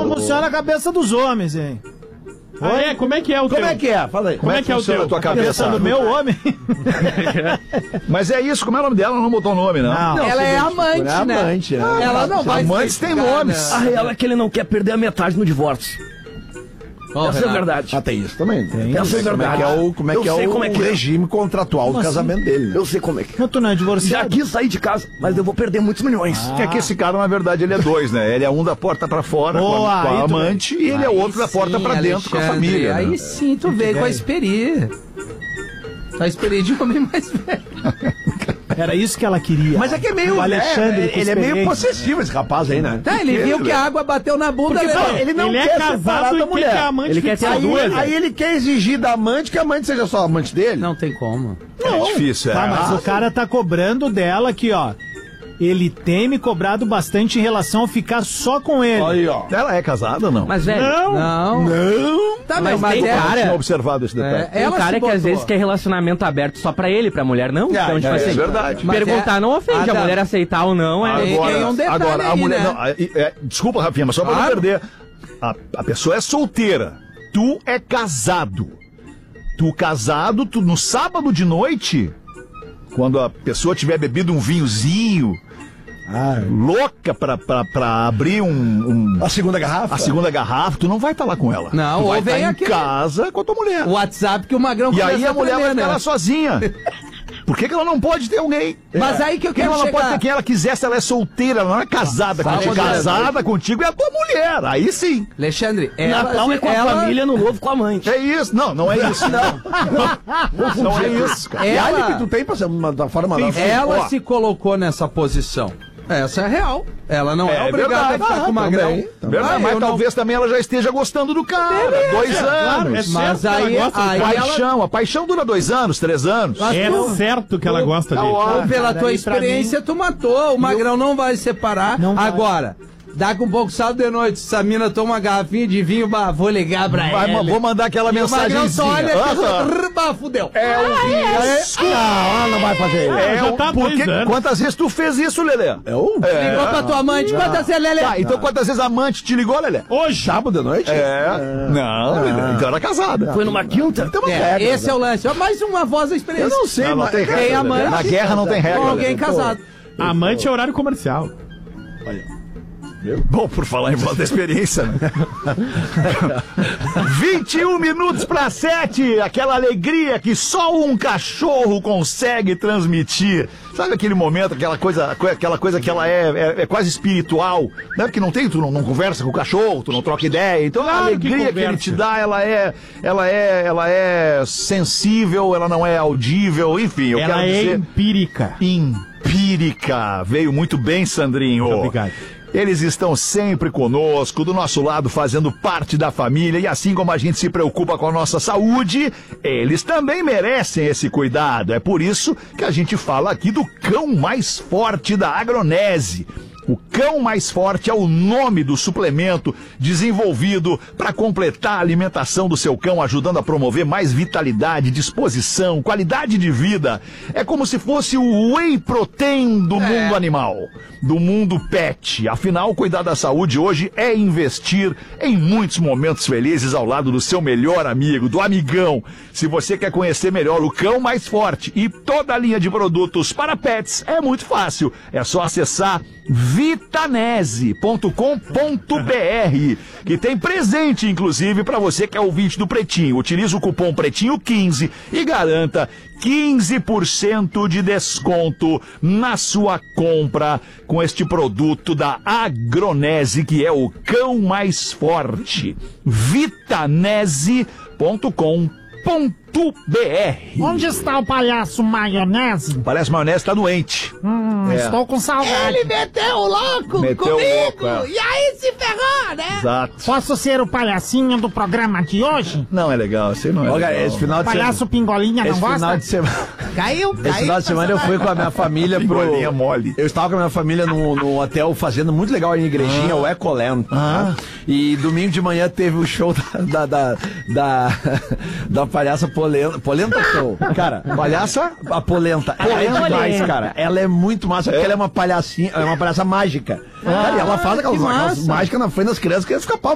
Como funciona a cabeça dos homens, hein? Como é que é o teu? Como é que é? Fala aí. Como é que é o teu? A tua cabeça do meu homem? Mas é isso, como é o nome dela? Ela não botou o nome, não. Ela é amante, né? Amante, né? Ela não vai Amantes têm nomes. A real é que ele não quer perder a metade no divórcio. Essa é a verdade. Ah, tem isso também. Essa é a verdade. Como é que é o regime contratual do casamento dele. Eu sei como é que é. Mas tu não é divorciado? Já quis sair de casa, mas eu vou perder muitos milhões. É que esse cara, na verdade, ele é dois, né? Ele é um da porta pra fora com a amante e ele é outro da porta pra dentro com a família. Aí Né? sim, tu veio com a experiência. A experiência de homem mais velho. Era isso que ela queria. Mas é que é meio. O Alexandre, ele é meio possessivo, esse rapaz aí, né? Tá, ele viu que a água bateu na bunda dele. Ele não Ele quer é separar casado da e quer mulher. que a amante Ele quer ter fique duas. Aí ele quer exigir da amante que a amante seja só amante dele. Não tem como. É difícil, Tá, mas o cara tá cobrando dela aqui, ó. Ele tem me cobrado bastante em relação a ficar só com ele. Aí, ó. Ela é casada ou não? Mas, velho, Não. Tá, Mas mas tem é. cara- Eu tinha observado esse detalhe. tem Ela cara se que às botou. vezes quer relacionamento aberto só pra ele, pra mulher não. Então, tipo assim, verdade. Mas perguntar não ofende, a Adam, mulher aceitar ou não é... Tem um detalhe Agora, a aí, mulher. né? Não, desculpa, Rafinha, mas só pra não perder. A pessoa é solteira. Tu é casado. Tu casado, tu no sábado de noite, quando a pessoa tiver bebido um vinhozinho, louca pra abrir A segunda garrafa? a segunda garrafa, tu não vai estar lá com ela. Não, tu ou vai vem estar em aquele- casa com a tua mulher. O WhatsApp que o Magrão E começa aí a mulher vai tremer, ficar né? lá sozinha. Por que ela não pode ter alguém? Mas aí que eu Porque quero ela não pode chegar. ter quem ela quiser se ela é solteira, ela não é casada contigo. Rodrigo. Casada contigo é a tua mulher. Aí sim. Alexandre, Natal é com a família, no novo com a amante. É isso. Não é isso. Não é isso, cara. E Ela- aí que tu tem pra ser da forma da Ela Ó. se colocou nessa posição. Essa é real. Ela não é, obrigada a ficar com o Magrão. Verdade, mas talvez também ela já esteja gostando do cara. 2 anos. Mas certo que ela aí, gosta do aí ela, A paixão dura 2 anos, 3 anos. É certo que ela gosta dele. ou pela Cara, tua aí pra experiência, tu matou. O Magrão não vai separar. Não vai. Agora, daqui um pouco sábado de noite, essa mina toma uma garrafinha de vinho, bah, vou ligar pra ela. Vou mandar aquela E o Magrão só olha aqui, mensagenzinha. bah, fudeu. Não, ela não vai fazer isso. Já tá há 2 anos. Quantas vezes tu fez isso, Lelê? Ligou pra tua amante, quantas vezes, Lelê? Tá, então quantas vezes a amante te ligou, Lelê? Hoje. Sábado de noite? Não, Lelê, então era casada. Foi numa quinta? Esse é o lance. Ó, mais uma voz da experiência. Eu não sei, Não mas tem regra, Tem Lelê. amante. Na guerra não tem regra. Com alguém Lelê. casado. Amante é horário comercial. Bom, por falar em voz da experiência, né? 21 minutos para 7, aquela alegria que só um cachorro consegue transmitir. Sabe aquele momento, aquela coisa que ela é quase espiritual, né? Porque não tem, tu não conversa com o cachorro, tu não troca ideia. Então Claro a alegria que ele te dá, ela é sensível, ela não é audível, enfim, eu Ela quero é dizer empírica. empírica. Veio muito bem, Sandrinho. Obrigado. Eles estão sempre conosco, do nosso lado, fazendo parte da família. E assim como a gente se preocupa com a nossa saúde, eles também merecem esse cuidado. É por isso que a gente fala aqui do cão mais forte da Agronese. O Cão Mais Forte é o nome do suplemento desenvolvido para completar a alimentação do seu cão, ajudando a promover mais vitalidade, disposição, qualidade de vida. É como se fosse o whey protein do mundo animal, do mundo pet. Afinal, cuidar da saúde hoje é investir em muitos momentos felizes ao lado do seu melhor amigo, do amigão. Se você quer conhecer melhor o Cão Mais Forte e toda a linha de produtos para pets, é muito fácil. É só acessar vitanese.com.br, que tem presente, inclusive, para você que é ouvinte do Pretinho. Utilize o cupom Pretinho15 e garanta 15% de desconto na sua compra com este produto da Agronese, que é o Cão Mais Forte. vitanese.com.br. Onde está o palhaço maionese? Parece maionese tá doente. Estou com saudade. Ele meteu o louco Meteu o comigo. louco, é. E aí se ferrou, né? Exato. Posso ser o palhacinho do programa de hoje? Não é legal, assim não é Olha, legal. esse final de semana. Palhaço Pingolinha não Esse final gosta? de semana. Caiu. Esse final de semana eu fui com a minha família pro. Pingolinha mole. Eu estava com a minha família no hotel fazendo muito legal aí em Igrejinha, o Ecoland. Né? E domingo de manhã teve o show da palhaça Polenta. Polenta Show. Cara, palhaça, a Polenta. Polenta demais, cara. Ela é muito massa, porque ela é uma palhacinha, é uma palhaça mágica. Cara, e ela faz aquelas mágicas na frente das crianças que eles ficam